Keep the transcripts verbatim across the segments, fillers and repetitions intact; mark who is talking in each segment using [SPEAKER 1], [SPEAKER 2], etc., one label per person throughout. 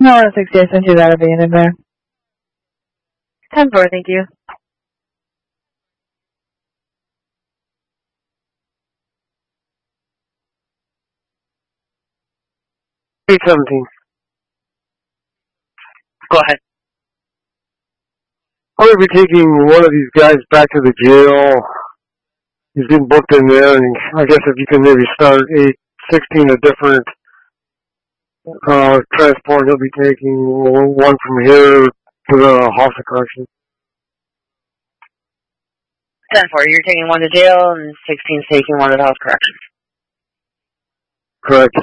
[SPEAKER 1] No, one sixty, I sent you that abandoned there.
[SPEAKER 2] ten four, thank you.
[SPEAKER 3] eight seventeen.
[SPEAKER 2] Go ahead.
[SPEAKER 3] I'm going to be taking one of these guys back to the jail. He's been booked in there, and I guess if you can maybe start eight sixteen a different uh, transport, he'll be taking one from here to the House of Correction.
[SPEAKER 2] ten four, you're taking one to jail, and sixteen's taking one to the House of Corrections.
[SPEAKER 3] Correct.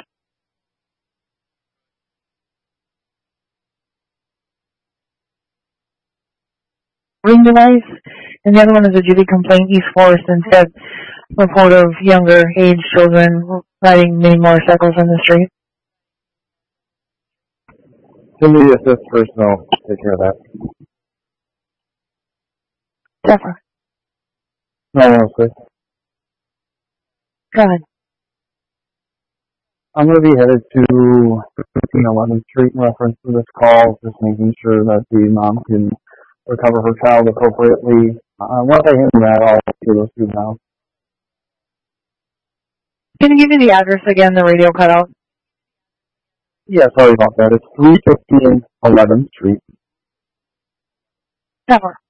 [SPEAKER 1] Ring device, and the other one is a duty complaint, East Forest, and said report of younger age children riding mini motorcycles in the street.
[SPEAKER 4] Somebody assist personnel, take care of that.
[SPEAKER 1] Definitely.
[SPEAKER 4] No, no, sir.
[SPEAKER 1] Go ahead.
[SPEAKER 4] I'm going to be headed to fifteen eleventh Street in reference to this call, just making sure that the mom can recover her child appropriately. Uh, once I handle that, I'll give those two now.
[SPEAKER 1] Can you give me the address again? The radio cut out.
[SPEAKER 4] Yeah, sorry about that. It's three fifteen eleventh Street.
[SPEAKER 1] Never.